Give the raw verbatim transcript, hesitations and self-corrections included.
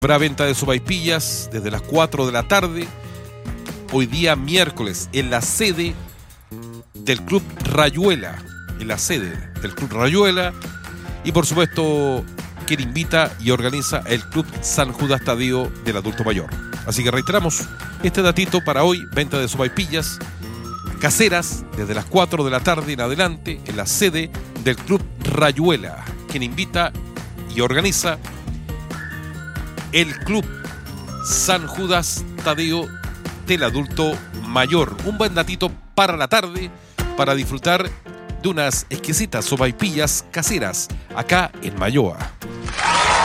Habrá venta de sopaipillas desde las cuatro de la tarde, hoy día miércoles, en la sede del Club Rayuela, en la sede del Club Rayuela, y por supuesto quien invita y organiza el Club San Judas Tadeo del Adulto Mayor. Así que reiteramos este datito para hoy: venta de sopaipillas caseras desde las cuatro de la tarde en adelante en la sede del Club Rayuela, quien invita y organiza el Club San Judas Tadeo del Adulto Mayor. Un buen datito para la tarde, para disfrutar de unas exquisitas sopaipillas caseras acá en Mayoa.